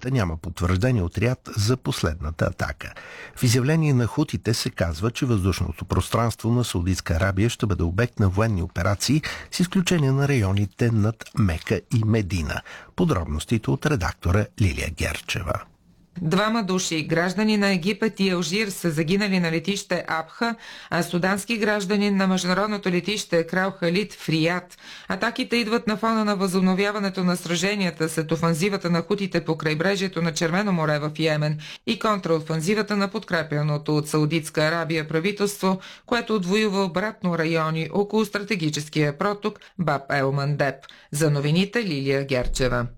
момента няма потвърждение от Риад за последната атака. В изявление на хутите се казва, че въздушното пространство на Саудитска Арабия ще бъде обект на военни операции, с изключение на районите над Мека и Медина. Подробностите от редактора Лилия Герчева. 2 души, граждани на Египет и Алжир, са загинали на летище Абха, а судански гражданин на международното летище Крал Халид в Риад. Атаките идват на фона на възобновяването на сраженията след офанзивата на хутите по крайбрежието на Червено море в Йемен и контраофанзивата на подкрепяното от Саудитска Арабия правителство, което отвоюва обратно райони около стратегическия проток Баб ел Мандеб. За новините Лилия Герчева.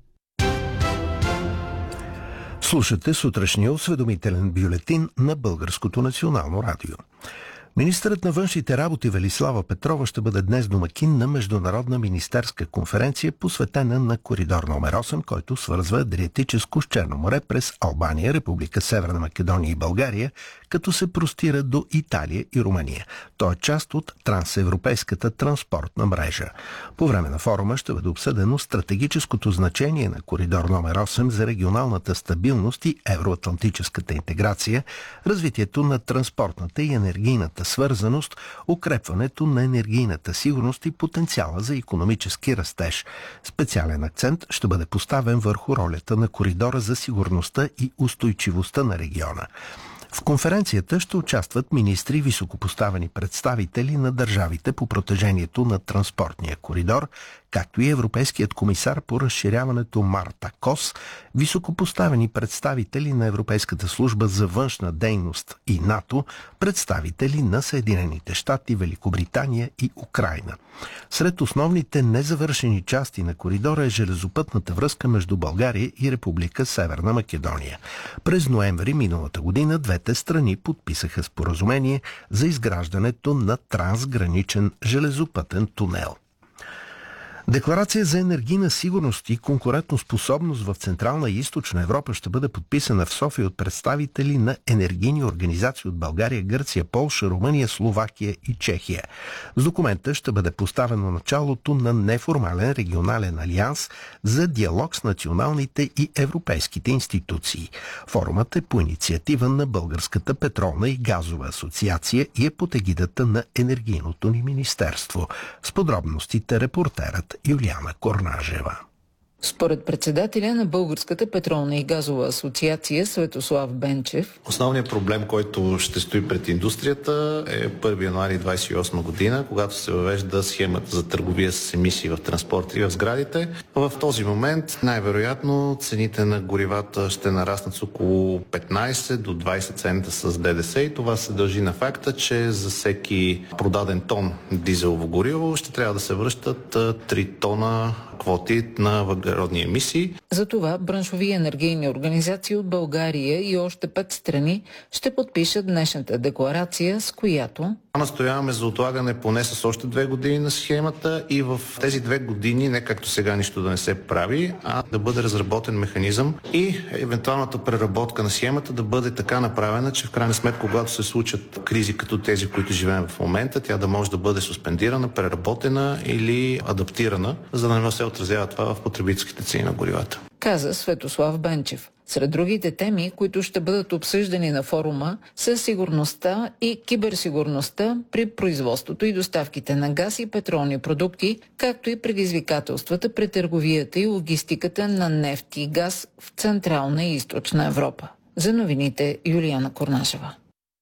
Слушате сутрешния осведомителен бюлетин на Българското национално радио. Министърът на външните работи Велислава Петрова ще бъде днес домакин на международна министерска конференция, посветена на коридор номер 8, който свързва Адриатическо с Черно море през Албания, Република Северна Македония и България, като се простира до Италия и Румъния. Той е част от трансевропейската транспортна мрежа. По време на форума ще бъде обсъдено стратегическото значение на коридор номер 8 за регионалната стабилност и евроатлантическата интеграция, развитието на транспортната и енергийната свързаност, укрепването на енергийната сигурност и потенциала за икономически растеж. Специален акцент ще бъде поставен върху ролята на коридора за сигурността и устойчивостта на региона. В конференцията ще участват министри и високопоставени представители на държавите по протежението на транспортния коридор, както и Европейският комисар по разширяването Марта Кос, високопоставени представители на Европейската служба за външна дейност и НАТО, представители на Съединените щати, Великобритания и Украйна. Сред основните незавършени части на коридора е железопътната връзка между България и Република Северна Македония. През ноември миналата година двете страни подписаха споразумение за изграждането на трансграничен железопътен тунел. Декларация за енергийна сигурност и конкурентоспособност в Централна и Източна Европа ще бъде подписана в София от представители на енергийни организации от България, Гърция, Полша, Румъния, Словакия и Чехия. С документа ще бъде поставено началото на неформален регионален алианс за диалог с националните и европейските институции. Форумът е по инициатива на Българската петролна и газова асоциация и е под егидата на Енергийното ни министерство. С подробностите репортерът Юлиана Корнажева. Според председателя на Българската петролна и газова асоциация Светослав Бенчев, основният проблем, който ще стои пред индустрията е 1 януари 2028 година, когато се въвежда схемата за търговия с емисии в транспорта и в сградите. В този момент най-вероятно цените на горивата ще нараснат с около 15 до 20 цента с ДДС и това се дължи на факта, че за всеки продаден тон дизелово гориво ще трябва да се връщат 3 тона квоти на въглеродни емисии. Затова браншови енергийни организации от България и още 5 страни ще подпишат днешната декларация, с която настояваме за отлагане поне с още 2 години на схемата и в тези 2 години не както сега нищо да не се прави, а да бъде разработен механизъм и евентуалната преработка на схемата да бъде така направена, че в крайна сметка, когато се случат кризи като тези, които живеем в момента, тя да може да бъде суспендирана, преработена или адаптирана, за да не се отразява това в потребителските цени на горивата. Каза Светослав Бенчев. Сред другите теми, които ще бъдат обсъждани на форума, са сигурността и киберсигурността при производството и доставките на газ и петролни продукти, както и предизвикателствата при търговията и логистиката на нефт и газ в Централна и Източна Европа. За новините Юлиана Корнашева.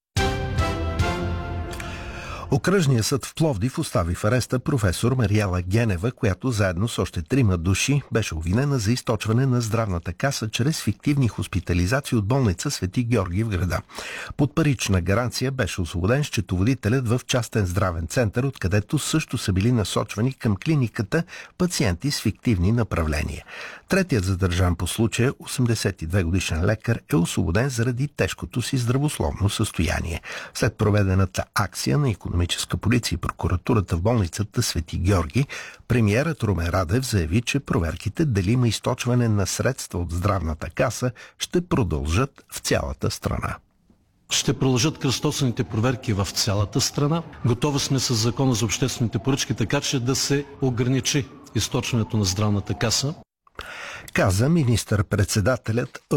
Окръжният съд в Пловдив остави в ареста професор Мариела Генева, която заедно с още 3 души беше обвинена за източване на здравната каса чрез фиктивни хоспитализации от болница Свети Георги в града. Под парична гаранция беше освободен счетоводителят в частен здравен център, откъдето също са били насочвани към клиниката пациенти с фиктивни направления. Третият задържан по случая, 82-годишен лекар, е освободен заради тежкото си здравословно състояние. След проведената акция на икономическа полиция и прокуратурата в болницата Свети Георги, премиерът Румен Радев заяви, че проверките дали има източване на средства от здравната каса ще продължат в цялата страна. Ще продължат кръстосаните проверки в цялата страна. Готови сме с Закона за обществените поръчки, така че да се ограничи източването на здравната каса. Каза министър-председателят